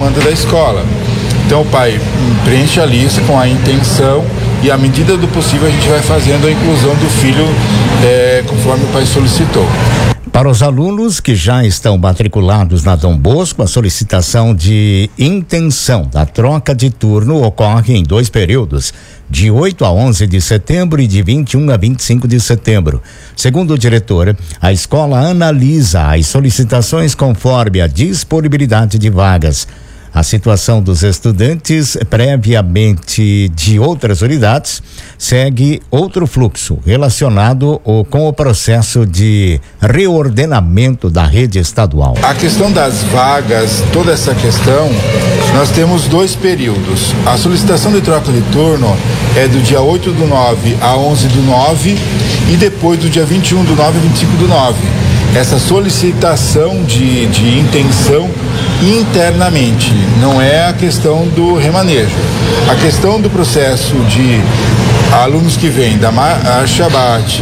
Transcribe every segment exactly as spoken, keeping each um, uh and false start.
demanda da escola. Então o pai preenche a lista com a intenção e, à medida do possível, a gente vai fazendo a inclusão do filho é, conforme o pai solicitou. Para os alunos que já estão matriculados na Dom Bosco, a solicitação de intenção da troca de turno ocorre em dois períodos, de oito a onze de setembro e de vinte e um a vinte e cinco de setembro. Segundo o diretor, a escola analisa as solicitações conforme a disponibilidade de vagas. A situação dos estudantes previamente de outras unidades segue outro fluxo relacionado com o processo de reordenamento da rede estadual. A questão das vagas, toda essa questão, nós temos dois períodos. A solicitação de troca de turno é do dia oito do nove a onze do nove e depois do dia vinte e um do nove a vinte e cinco do nove. Essa solicitação de, de intenção internamente, não é a questão do remanejo. A questão do processo de alunos que vêm da Marcha Abate,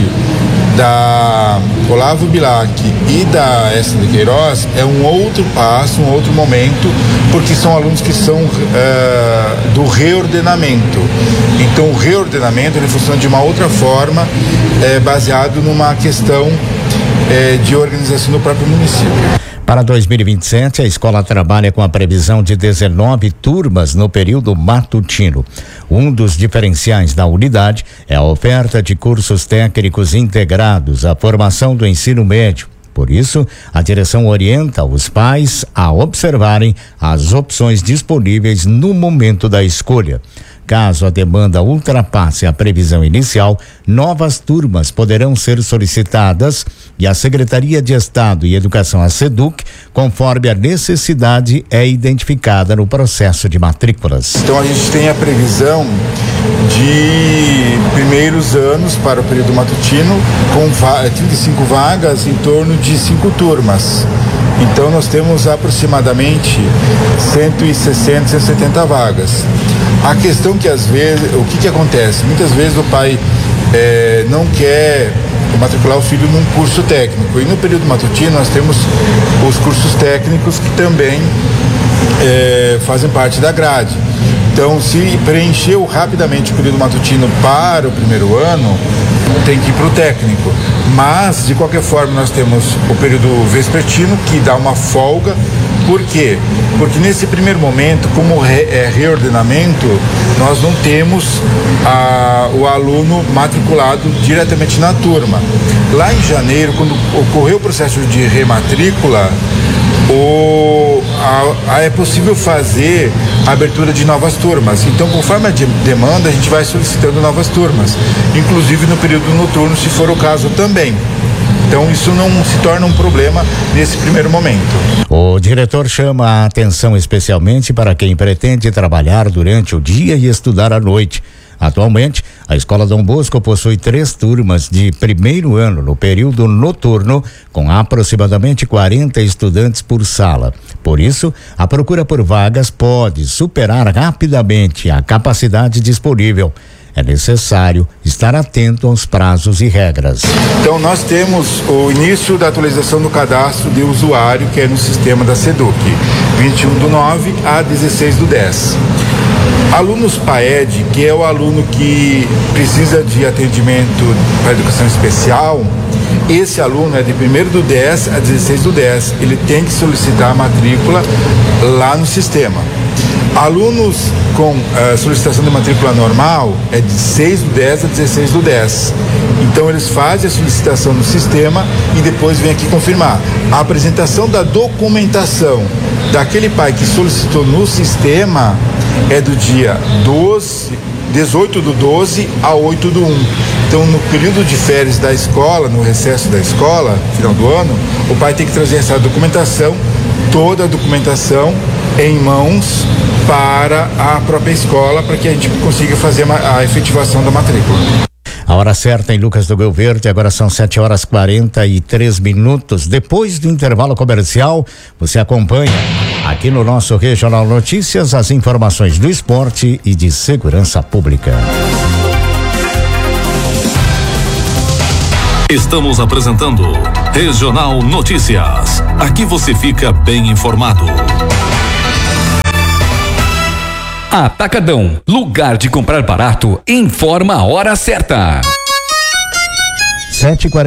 da Olavo Bilac e da S de Queiroz é um outro passo, um outro momento, porque são alunos que são uh, do reordenamento. Então o reordenamento ele funciona de uma outra forma, é, baseado numa questão é, de organização do próprio município. Para dois mil e vinte e sete, a escola trabalha com a previsão de dezenove turmas no período matutino. Um dos diferenciais da unidade é a oferta de cursos técnicos integrados à formação do ensino médio. Por isso, a direção orienta os pais a observarem as opções disponíveis no momento da escolha. Caso a demanda ultrapasse a previsão inicial, novas turmas poderão ser solicitadas e a Secretaria de Estado e Educação, a SEDUC, conforme a necessidade é identificada no processo de matrículas. Então a gente tem a previsão de primeiros anos para o período matutino com trinta e cinco vagas em torno de cinco turmas. Então nós temos aproximadamente cento e sessenta, cento e setenta vagas. A questão que às vezes, o que que acontece? Muitas vezes o pai eh, não quer matricular o filho num curso técnico, e no período matutino nós temos os cursos técnicos que também eh, fazem parte da grade. Então, se preencheu rapidamente o período matutino para o primeiro ano, tem que ir para o técnico. Mas, de qualquer forma, nós temos o período vespertino, que dá uma folga. Por quê? Porque nesse primeiro momento, como re, é reordenamento, nós não temos a, o aluno matriculado diretamente na turma. Lá em janeiro, quando ocorreu o processo de rematrícula, O, a, a, é possível fazer a abertura de novas turmas. Então, conforme a de, demanda, a gente vai solicitando novas turmas, inclusive no período noturno, se for o caso também. Então, isso não se torna um problema nesse primeiro momento. O diretor chama a atenção especialmente para quem pretende trabalhar durante o dia e estudar à noite. Atualmente, a Escola Dom Bosco possui três turmas de primeiro ano no período noturno, com aproximadamente quarenta estudantes por sala. Por isso, a procura por vagas pode superar rapidamente a capacidade disponível. É necessário estar atento aos prazos e regras. Então, nós temos o início da atualização do cadastro de usuário, que é no sistema da SEDUC, vinte e um do nove a dezesseis do dez. Alunos PAED, que é o aluno que precisa de atendimento para educação especial, esse aluno é de primeiro do dez a dezesseis do dez. Ele tem que solicitar a matrícula lá no sistema. Alunos com uh, solicitação de matrícula normal é de seis do dez a dezesseis do dez. Então eles fazem a solicitação no sistema e depois vem aqui confirmar. A apresentação da documentação daquele pai que solicitou no sistema é do dia doze, dezoito do doze a oito do um. Então, no período de férias da escola, no recesso da escola, final do ano, o pai tem que trazer essa documentação, toda a documentação em mãos para a própria escola, para que a gente consiga fazer a efetivação da matrícula. A hora certa em Lucas do Rio Verde, agora são sete horas e quarenta e três minutos. Depois do intervalo comercial, você acompanha aqui no nosso Regional Notícias as informações do esporte e de segurança pública. Estamos apresentando Regional Notícias. Aqui você fica bem informado. Atacadão, lugar de comprar barato, informa a hora certa. sete e quarenta